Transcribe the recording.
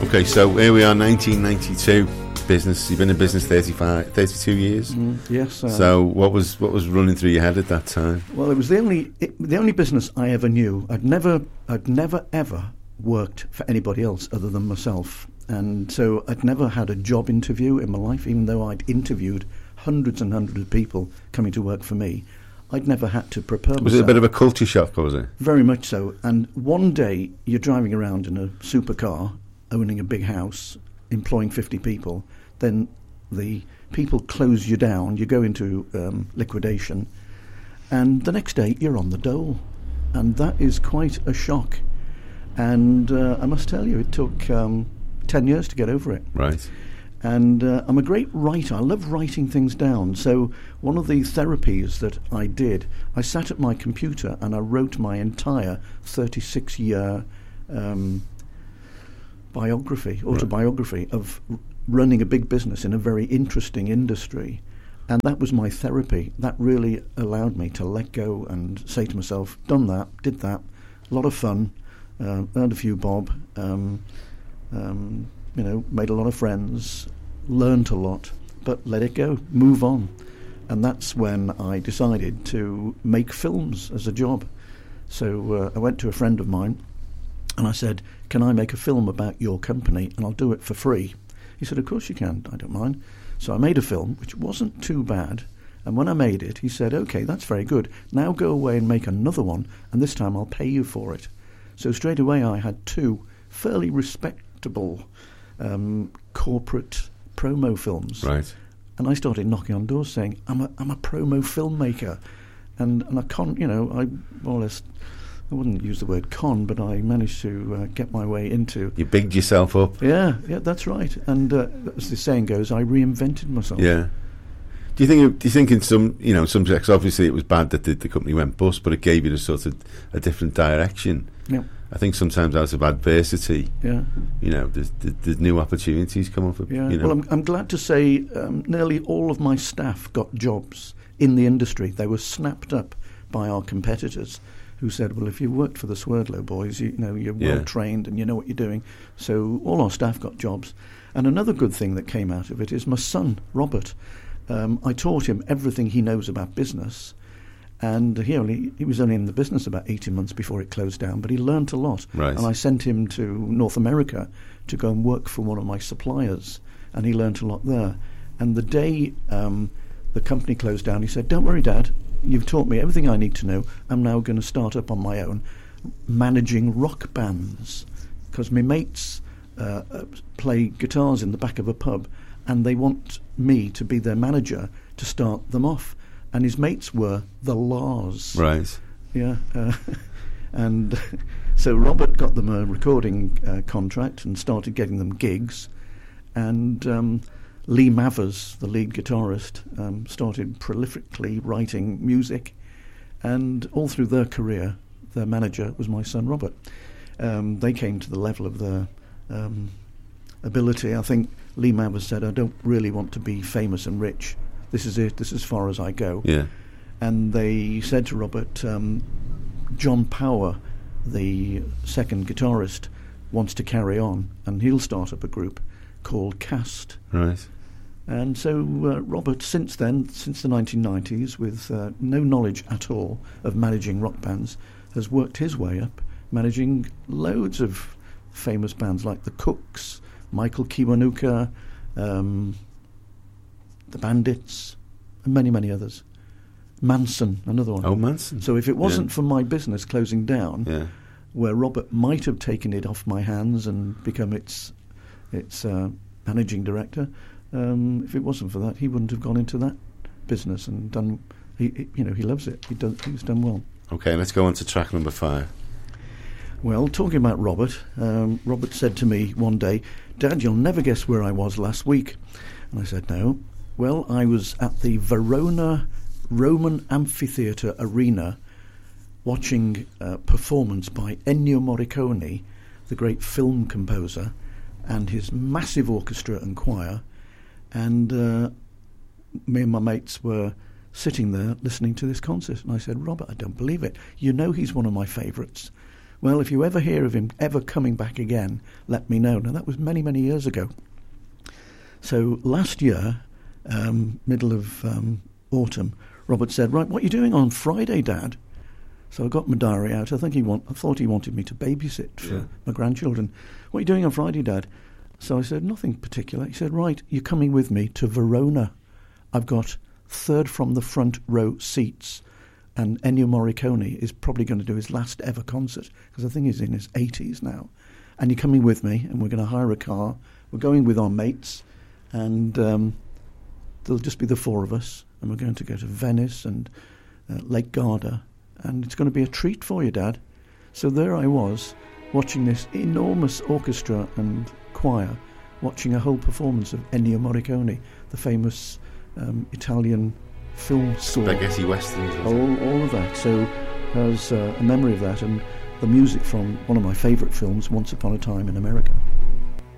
Okay, so here we are, 1992. Business. You've been in business 32 years. Yes. So what was running through your head at that time? Well, it was the only business I ever knew. I'd never ever worked for anybody else other than myself, and so I'd never had a job interview in my life, even though I'd interviewed hundreds and hundreds of people coming to work for me. I'd never had to prepare myself. Was it a bit of a culture shock, was it? Very much so. And one day you're driving around in a supercar, owning a big house, employing 50 people, then the people close you down, you go into liquidation, and the next day you're on the dole. And that is quite a shock. And I must tell you, it took 10 years to get over it. Right. And I'm a great writer. I love writing things down. So one of the therapies that I did, I sat at my computer and I wrote my entire 36-year autobiography of running a big business in a very interesting industry. And that was my therapy. That really allowed me to let go and say to myself, done that, did that, a lot of fun, earned a few bob, made a lot of friends, learned a lot, but let it go, move on. And that's when I decided to make films as a job. So I went to a friend of mine and I said, can I make a film about your company and I'll do it for free? He said, of course you can, I don't mind. So I made a film, which wasn't too bad. And when I made it, he said, OK, that's very good. Now go away and make another one, and this time I'll pay you for it. So straight away I had two fairly respectable corporate promo films. Right. And I started knocking on doors saying, I'm a promo filmmaker. And I I more or less, I wouldn't use the word con, but I managed to get my way into... You bigged yourself up. Yeah, that's right. And as the saying goes, I reinvented myself. Yeah. Do you think in some respects, obviously it was bad that the company went bust, but it gave you a different direction. Yeah. I think sometimes out of adversity, yeah, there's new opportunities come up. Yeah. Well, I'm glad to say nearly all of my staff got jobs in the industry. They were snapped up by our competitors, who said, well, if you worked for the Swerdlow boys, you're well trained and you know what you're doing. So all our staff got jobs. And another good thing that came out of it is my son, Robert. I taught him everything he knows about business. And he was only in the business about 18 months before it closed down, but he learnt a lot. Right. And I sent him to North America to go and work for one of my suppliers, and he learnt a lot there. And the day the company closed down, he said, don't worry, Dad, you've taught me everything I need to know. I'm now going to start up on my own, managing rock bands, because my mates play guitars in the back of a pub, and they want me to be their manager to start them off. And his mates were the Laws. Right. Yeah. And so Robert got them a recording contract and started getting them gigs. And Lee Mavers, the lead guitarist, started prolifically writing music. And all through their career, their manager was my son Robert. They came to the level of their ability. I think Lee Mavers said, I don't really want to be famous and rich. This is it. This is as far as I go. Yeah. And they said to Robert, John Power, the second guitarist, wants to carry on, and he'll start up a group called Cast. Right. And so Robert, since then, since the 1990s, with no knowledge at all of managing rock bands, has worked his way up, managing loads of famous bands like the Cooks, Michael Kiwanuka, the Bandits, and many, many others. Manson, another one. Oh, Manson. So if it wasn't for my business closing down, where Robert might have taken it off my hands and become its managing director, if it wasn't for that, he wouldn't have gone into that business and done. He loves it. He's done well. Okay, let's go on to track number 5. Well, talking about Robert, Robert said to me one day, Dad, you'll never guess where I was last week. And I said, no. Well, I was at the Verona Roman Amphitheatre Arena watching a performance by Ennio Morricone, the great film composer, and his massive orchestra and choir. And me and my mates were sitting there listening to this concert. And I said, Robert, I don't believe it. You know he's one of my favourites. Well, if you ever hear of him ever coming back again, let me know. Now, that was many, many years ago. So last year, middle of autumn, Robert said, right, what are you doing on Friday, Dad? So I got my diary out. I thought he wanted me to babysit for my grandchildren. What are you doing on Friday, Dad? So I said, nothing particular. He said, right, you're coming with me to Verona. I've got third from the front row seats, and Ennio Morricone is probably going to do his last ever concert, because I think he's in his 80s now. And you're coming with me, and we're going to hire a car. We're going with our mates, and there'll just be the four of us, and we're going to go to Venice and Lake Garda, and it's going to be a treat for you, Dad. So there I was, watching this enormous orchestra and choir, watching a whole performance of Ennio Morricone, the famous Italian film score. Spaghetti westerns. All of that. So there's a memory of that, and the music from one of my favourite films, Once Upon a Time in America.